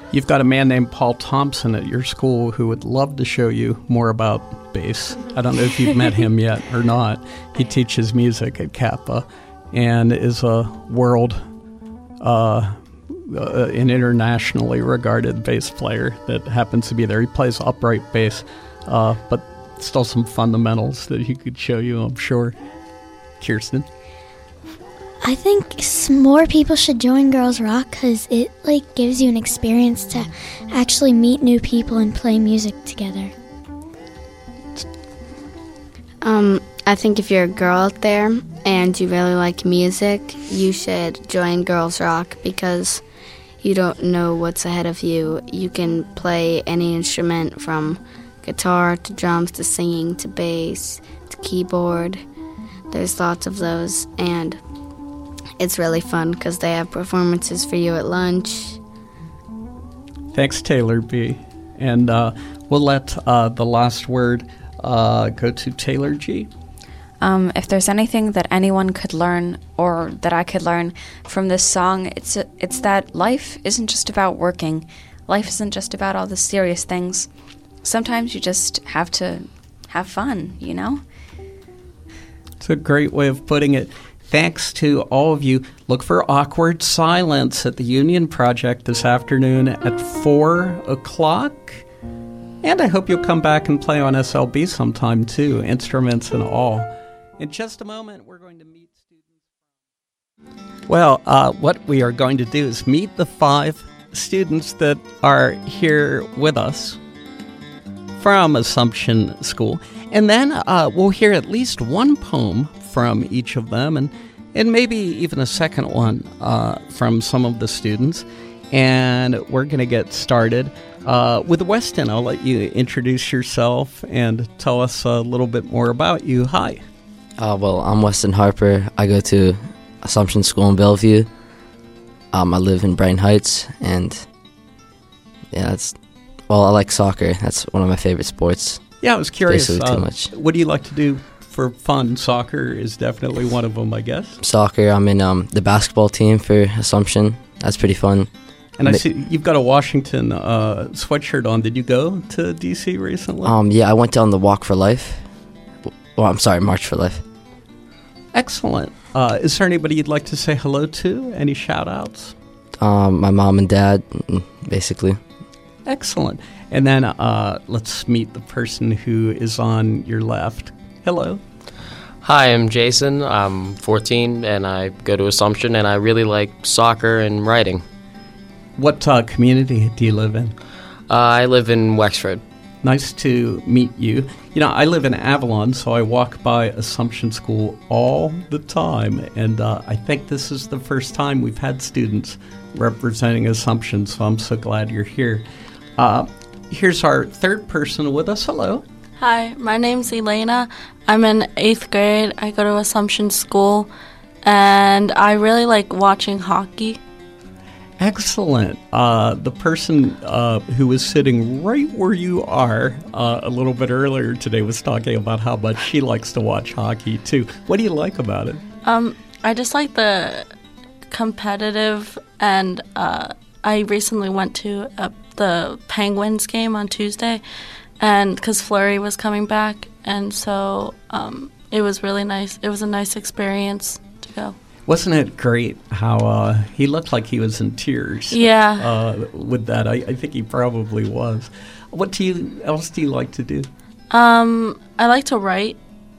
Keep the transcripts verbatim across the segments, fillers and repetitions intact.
You've got a man named Paul Thompson at your school who would love to show you more about bass. I don't know if you've met him yet or not. He teaches music at Kappa and is a world, uh, uh, an internationally regarded bass player that happens to be there. He plays upright bass, uh, but still some fundamentals that he could show you, I'm sure. Kirsten? I think s- more people should join Girls Rock because it like gives you an experience to actually meet new people and play music together. Um, I think if you're a girl out there and you really like music, you should join Girls Rock because you don't know what's ahead of you. You can play any instrument from guitar to drums to singing to bass to keyboard. There's lots of those, and it's really fun because they have performances for you at lunch. Thanks, Taylor B. And uh, we'll let uh, the last word uh, go to Taylor G. Um, if there's anything that anyone could learn or that I could learn from this song, it's a, it's that life isn't just about working. Life isn't just about all the serious things. Sometimes you just have to have fun, you know? It's a great way of putting it. Thanks to all of you. Look for Awkward Silence at the Union Project this afternoon at four o'clock. And I hope you'll come back and play on S L B sometime, too, instruments and all. In just a moment, we're going to meet students. Well, uh, what we are going to do is meet the five students that are here with us from Assumption School. And then uh, we'll hear at least one poem from each of them, and, and maybe even a second one uh, from some of the students. And we're going to get started uh, with Weston. I'll let you introduce yourself and tell us a little bit more about you. Hi. Uh, well, I'm Weston Harper. I go to Assumption School in Bellevue. Um, I live in Brighton Heights, and yeah, that's, well, I like soccer. That's one of my favorite sports. Yeah, I was curious. Basically too uh, much. What do you like to do for fun? Soccer is definitely one of them, I guess. Soccer, I'm in um, the basketball team for Assumption. That's pretty fun. And I see you've got a Washington uh, sweatshirt on. Did you go to D C recently? Um, yeah, I went on the Walk for Life. Well, I'm sorry, March for Life. Excellent. Uh, is there anybody you'd like to say hello to? Any shout-outs? Um, my mom and dad, basically. Excellent. And then uh, let's meet the person who is on your left. Hello. Hi, I'm Jason. I'm fourteen, and I go to Assumption, and I really like soccer and writing. What uh, community do you live in? Uh, I live in Wexford. Nice to meet you. You know, I live in Avalon, so I walk by Assumption School all the time, and uh, I think this is the first time we've had students representing Assumption, so I'm so glad you're here. Uh, here's our third person with us. Hello. Hi, my name's Elena. I'm in eighth grade. I go to Assumption School, and I really like watching hockey. Excellent. Uh, the person uh, who was sitting right where you are uh, a little bit earlier today was talking about how much she likes to watch hockey, too. What do you like about it? Um, I just like the competitive, and uh, I recently went to a, the Penguins game on Tuesday, and because Fleury was coming back, and so um, it was really nice. It was a nice experience to go. Wasn't it great how uh, he looked like he was in tears? Yeah. Uh, with that, I, I think he probably was. What do you else do you like to do? Um, I like to write.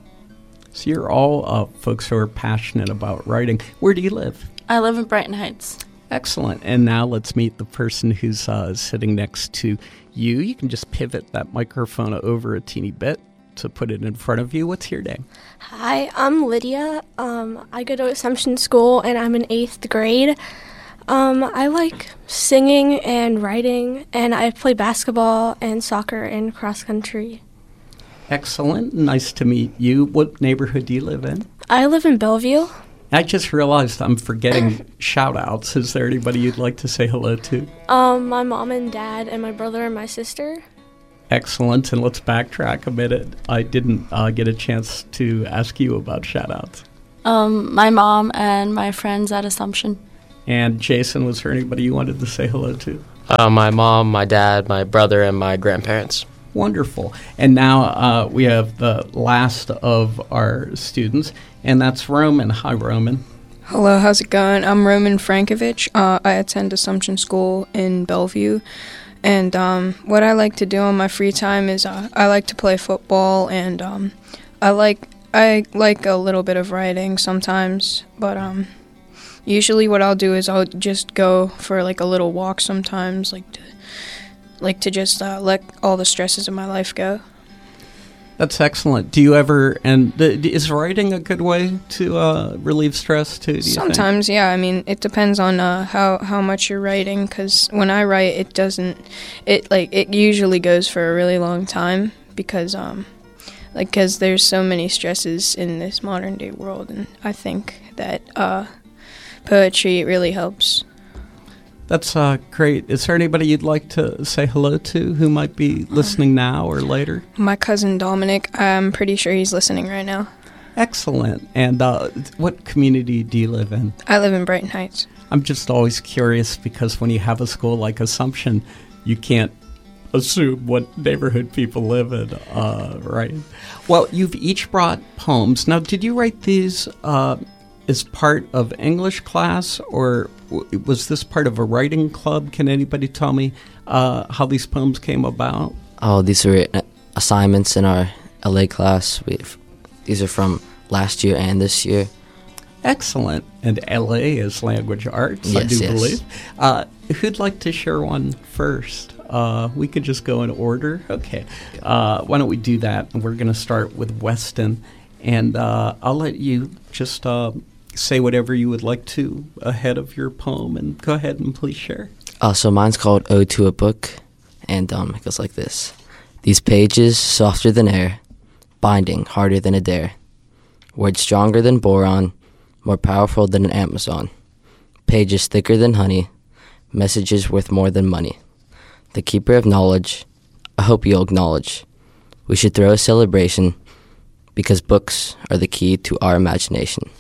So you're all uh, folks who are passionate about writing. Where do you live? I live in Brighton Heights. Excellent. And now let's meet the person who's uh, sitting next to you. You can just pivot that microphone over a teeny bit to put it in front of you. What's your name? Hi, I'm Lydia. Um, I go to Assumption School, and I'm in eighth grade. Um, I like singing and writing, and I play basketball and soccer and cross country. Excellent. Nice to meet you. What neighborhood do you live in? I live in Bellevue. I just realized I'm forgetting shout-outs. Is there anybody you'd like to say hello to? Um, my mom and dad and my brother and my sister. Excellent. And let's backtrack a minute. I didn't uh, get a chance to ask you about shout-outs. Um, my mom and my friends at Assumption. And Jason, was there anybody you wanted to say hello to? Uh, my mom, my dad, my brother, and my grandparents. Wonderful. And now uh, we have the last of our students, and that's Roman. Hi, Roman. Hello, how's it going? I'm Roman Frankovich. Uh, I attend Assumption School in Bellevue. And um, what I like to do on my free time is uh, I like to play football, and um, I like I like a little bit of writing sometimes. But um, usually what I'll do is I'll just go for like a little walk sometimes, like to, like to just uh, let all the stresses of my life go. That's excellent. Do you ever, and th- is writing a good way to uh, relieve stress too, do you Sometimes, think? yeah. I mean, it depends on uh, how, how much you're writing, because when I write, it doesn't, it like, it usually goes for a really long time, because, um, like, because there's so many stresses in this modern day world, and I think that uh, poetry really helps. That's uh, great. Is there anybody you'd like to say hello to who might be listening now or later? My cousin Dominic, I'm pretty sure he's listening right now. Excellent. And uh, what community do you live in? I live in Brighton Heights. I'm just always curious because when you have a school like Assumption, you can't assume what neighborhood people live in, uh, right? Well, you've each brought poems. Now, did you write these uh, as part of English class, or w- was this part of a writing club? Can anybody tell me uh, how these poems came about? Oh, these were uh, assignments in our L A class. We these are from last year and this year. Excellent. And L A is language arts, yes, I do yes. believe. Uh, who'd like to share one first? Uh, we could just go in order. Okay. Uh, why don't we do that? And we're going to start with Weston. And uh, I'll let you just uh, say whatever you would like to ahead of your poem. And go ahead and please share. Uh, so mine's called Ode to a Book. And um, it goes like this. These pages, softer than air, binding, harder than a dare. Words stronger than boron, more powerful than an Amazon. Pages thicker than honey, messages worth more than money. The keeper of knowledge, I hope you'll acknowledge. We should throw a celebration because books are the key to our imagination.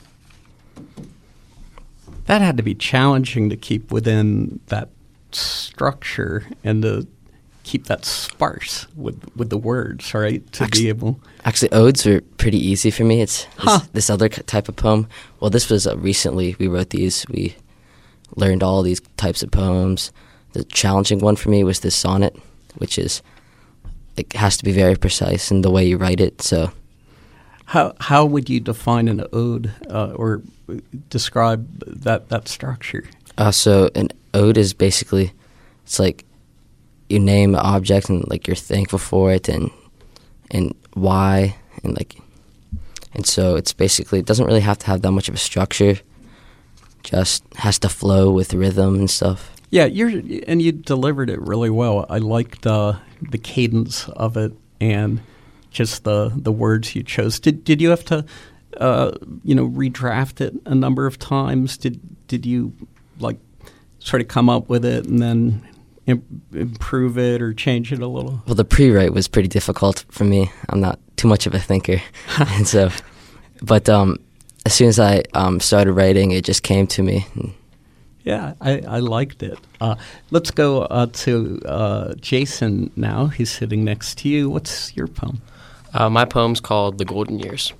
That had to be challenging to keep within that structure and to keep that sparse with with the words, right? To actually, be able. Actually, odes were pretty easy for me. It's this, huh. this other type of poem. Well, this was uh, recently we wrote these. We learned all these types of poems. The challenging one for me was this sonnet, which is it has to be very precise in the way you write it. So, how how would you define an ode uh, or describe that that structure? Uh, so an ode is basically it's like you name an object and like you're thankful for it and and why and like and so it's basically it doesn't really have to have that much of a structure. Just has to flow with rhythm and stuff. Yeah, you're and you delivered it really well. I liked uh, the cadence of it and just the the words you chose. Did did you have to uh, you know redraft it a number of times? Did did you like sort of come up with it and then im- improve it or change it a little? Well, the pre-write was pretty difficult for me. I'm not too much of a thinker, and so, but um, as soon as I um, started writing, it just came to me. Yeah, I, I liked it. Uh, let's go uh, to uh, Jason now. He's sitting next to you. What's your poem? Uh, my poem's called The Golden Years.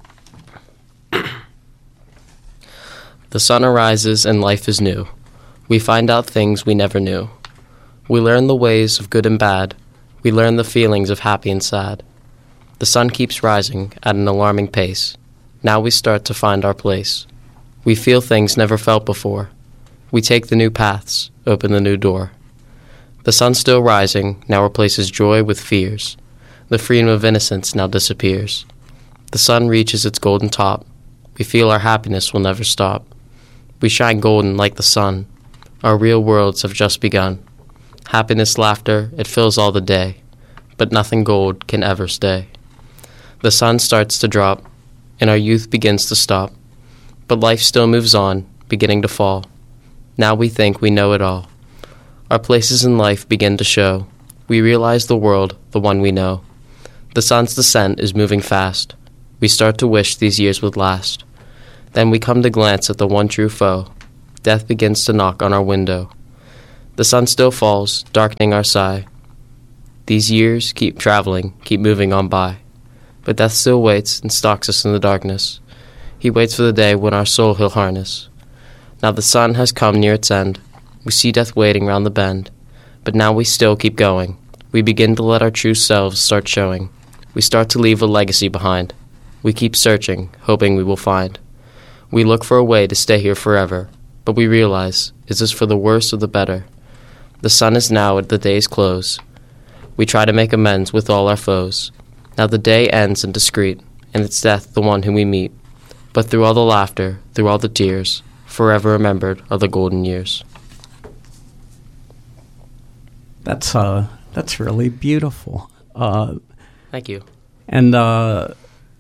The sun arises and life is new. We find out things we never knew. We learn the ways of good and bad. We learn the feelings of happy and sad. The sun keeps rising at an alarming pace. Now we start to find our place. We feel things never felt before. We take the new paths, open the new door. The sun still rising now replaces joy with fears. The freedom of innocence now disappears. The sun reaches its golden top. We feel our happiness will never stop. We shine golden like the sun. Our real worlds have just begun. Happiness, laughter, it fills all the day. But nothing gold can ever stay. The sun starts to drop, and our youth begins to stop. But life still moves on, beginning to fall. Now we think we know it all. Our places in life begin to show. We realize the world, the one we know. The sun's descent is moving fast. We start to wish these years would last. Then we come to glance at the one true foe. Death begins to knock on our window. The sun still falls, darkening our sigh. These years keep traveling, keep moving on by. But death still waits and stalks us in the darkness. He waits for the day when our soul he'll harness. Now the sun has come near its end. We see death waiting round the bend. But now we still keep going. We begin to let our true selves start showing. We start to leave a legacy behind. We keep searching, hoping we will find. We look for a way to stay here forever. But we realize, is this for the worse or the better? The sun is now at the day's close. We try to make amends with all our foes. Now the day ends in discreet, and it's death the one whom we meet. But through all the laughter, through all the tears, forever remembered are the golden years. That's uh, that's really beautiful. Uh, Thank you. And uh,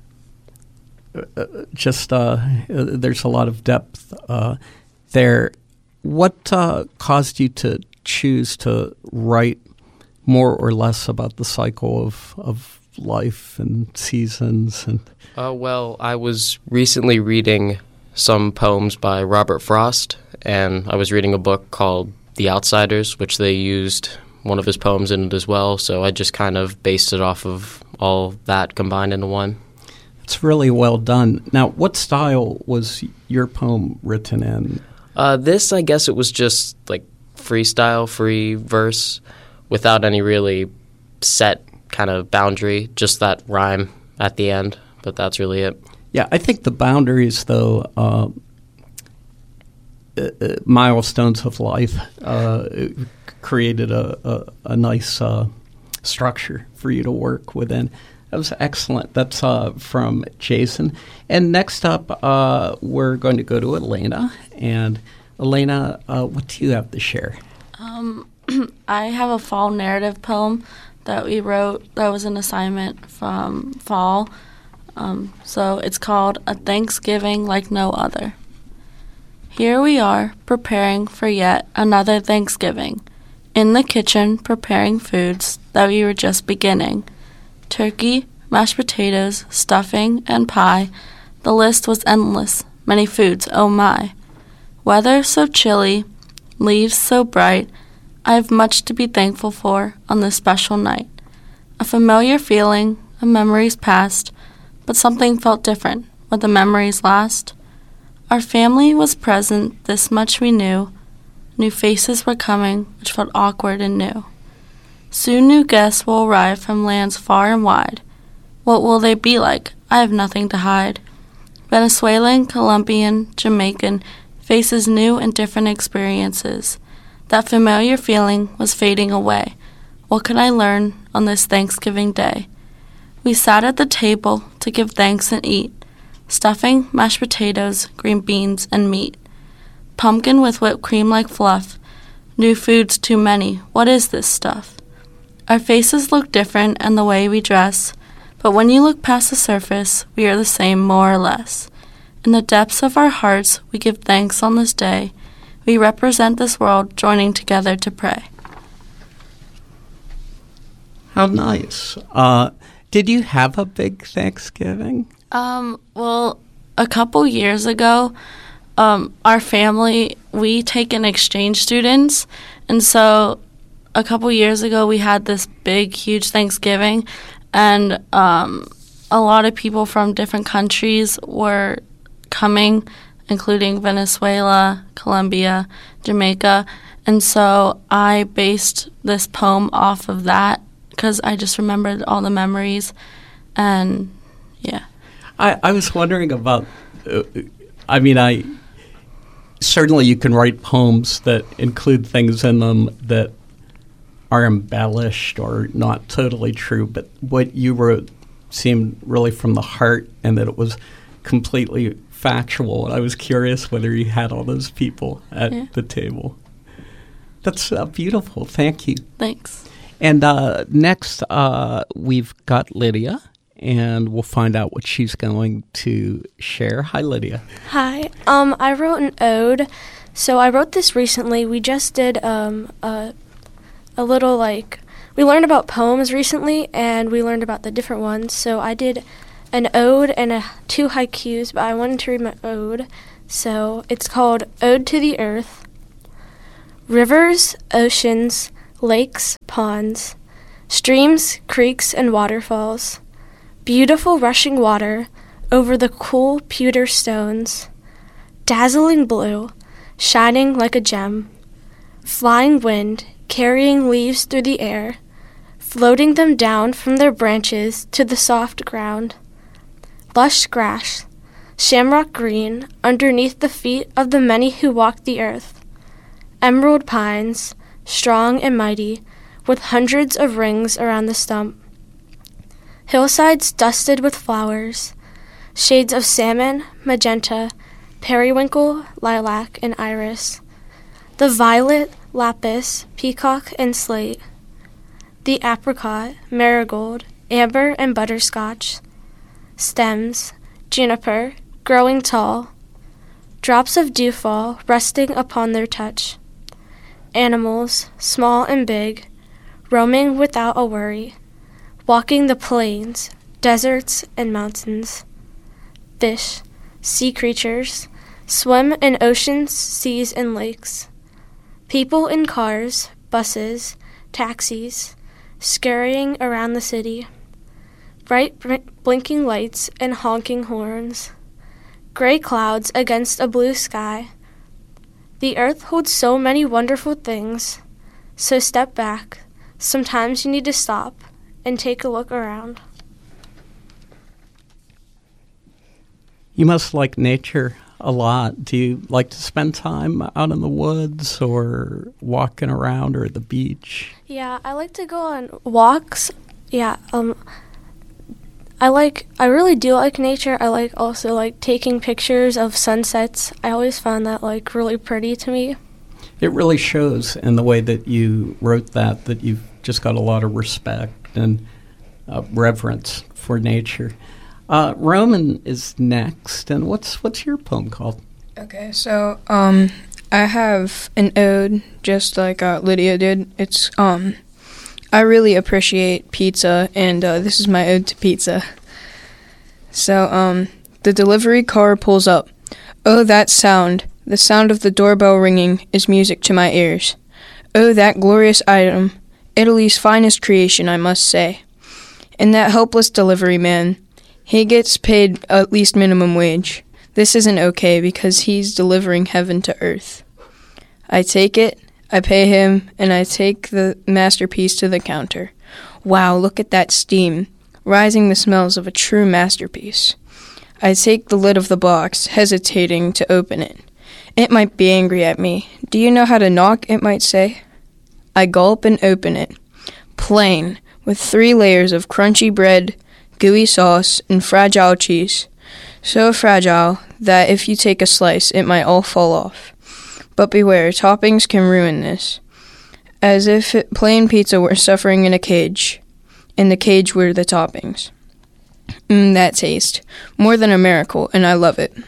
just uh, there's a lot of depth uh, there. What uh, caused you to choose to write more or less about the cycle of of life and seasons? And uh, well, I was recently reading some poems by Robert Frost, and I was reading a book called The Outsiders, which they used one of his poems in it as well, so I just kind of based it off of all that combined into one. It's really well done. Now, what style was your poem written in? Uh, this, I guess it was just like freestyle, free verse, without any really set kind of boundary, just that rhyme at the end, but that's really it. Yeah, I think the boundaries, though, uh, uh, milestones of life, uh, created a, a, a nice uh, structure for you to work within. That was excellent. That's uh, from Jason. And next up, uh, we're going to go to Elena. And Elena, uh, what do you have to share? Um, I have a fall narrative poem that we wrote that was an assignment from fall. Um, so it's called A Thanksgiving Like No Other. Here we are, preparing for yet another Thanksgiving. In the kitchen, preparing foods that we were just beginning. Turkey, mashed potatoes, stuffing, and pie. The list was endless, many foods, oh my. Weather so chilly, leaves so bright, I have much to be thankful for on this special night. A familiar feeling, a memories past, but something felt different when the memories last. Our family was present, this much we knew. New faces were coming, which felt awkward and new. Soon new guests will arrive from lands far and wide. What will they be like? I have nothing to hide. Venezuelan, Colombian, Jamaican, faces new and different experiences. That familiar feeling was fading away. What could I learn on this Thanksgiving Day? We sat at the table to give thanks and eat. Stuffing, mashed potatoes, green beans, and meat. Pumpkin with whipped cream like fluff. New foods too many. What is this stuff? Our faces look different and the way we dress, but when you look past the surface, we are the same more or less. In the depths of our hearts, we give thanks on this day. We represent this world joining together to pray. How nice. Uh, did you have a big Thanksgiving? Um, well, a couple years ago, um, our family, we take in exchange students, and so a couple years ago we had this big, huge Thanksgiving, and um, a lot of people from different countries were coming, including Venezuela, Colombia, Jamaica, and so I based this poem off of that because I just remembered all the memories, and yeah. I, I was wondering about, uh, I mean, I certainly you can write poems that include things in them that are embellished or not totally true, but what you wrote seemed really from the heart and that it was completely factual. And I was curious whether you had all those people at yeah. the table. That's uh, beautiful. Thank you. Thanks. And uh, next, uh, we've got Lydia. And we'll find out what she's going to share. Hi, Lydia. Hi. Um, I wrote an ode. So I wrote this recently. We just did um, a, a little, like, we learned about poems recently, and we learned about the different ones. So I did an ode and a, two haikus, but I wanted to read my ode. So it's called Ode to the Earth. Rivers, oceans, lakes, ponds, streams, creeks, and waterfalls. Beautiful rushing water over the cool pewter stones. Dazzling blue, shining like a gem. Flying wind, carrying leaves through the air, floating them down from their branches to the soft ground. Lush grass, shamrock green, underneath the feet of the many who walk the earth. Emerald pines, strong and mighty, with hundreds of rings around the stump. Hillsides dusted with flowers, shades of salmon, magenta, periwinkle, lilac, and iris. The violet, lapis, peacock, and slate. The apricot, marigold, amber, and butterscotch. Stems, juniper, growing tall. Drops of dewfall resting upon their touch. Animals, small and big, roaming without a worry, walking the plains, deserts, and mountains. Fish, sea creatures, swim in oceans, seas, and lakes. People in cars, buses, taxis, scurrying around the city. Bright br- blinking lights and honking horns. Gray clouds against a blue sky. The earth holds so many wonderful things, so step back. Sometimes you need to stop and take a look around. You must like nature a lot. Do you like to spend time out in the woods or walking around or the beach? Yeah, I like to go on walks. Yeah, um, I like, I really do like nature. I like also like taking pictures of sunsets. I always found that like really pretty to me. It really shows in the way that you wrote that, that you've just got a lot of respect and uh, reverence for nature. Uh, Roman is next, and what's what's your poem called? Okay, so um, I have an ode, just like uh, Lydia did. It's um, I really appreciate pizza, and uh, this is my ode to pizza. So um, the delivery car pulls up. Oh, that sound! The sound of the doorbell ringing is music to my ears. Oh, that glorious item! Italy's finest creation, I must say. And that helpless delivery man. He gets paid at least minimum wage. This isn't okay because he's delivering heaven to earth. I take it, I pay him, and I take the masterpiece to the counter. Wow, look at that steam, rising the smells of a true masterpiece. I take the lid of the box, hesitating to open it. It might be angry at me. Do you know how to knock, it might say. I gulp and open it. Plain, with three layers of crunchy bread, gooey sauce, and fragile cheese. So fragile that if you take a slice, it might all fall off. But beware, toppings can ruin this. As if it, plain pizza were suffering in a cage, and the cage were the toppings. Mmm, that taste. More than a miracle, and I love it.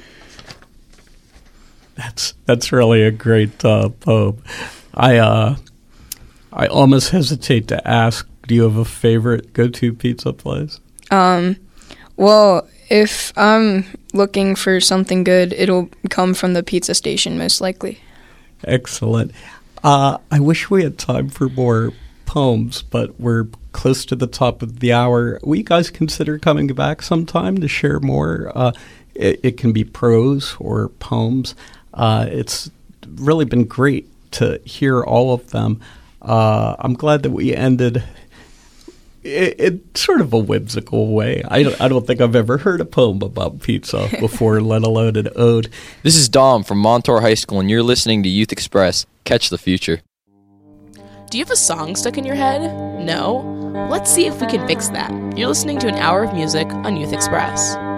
That's that's really a great uh, poem. I uh, I almost hesitate to ask, do you have a favorite go-to pizza place? Um, well, if I'm looking for something good, it'll come from the pizza station, most likely. Excellent. Uh, I wish we had time for more poems, but we're close to the top of the hour. Will you guys consider coming back sometime to share more? Uh, it, it can be prose or poems. Uh, it's really been great to hear all of them. Uh, I'm glad that we ended in, in sort of a whimsical way. I don't, I don't think I've ever heard a poem about pizza before, let alone an ode. This is Dom from Montour High School, and you're listening to Youth Express. Catch the future. Do you have a song stuck in your head? No? Let's see if we can fix that. You're listening to an hour of music on Youth Express.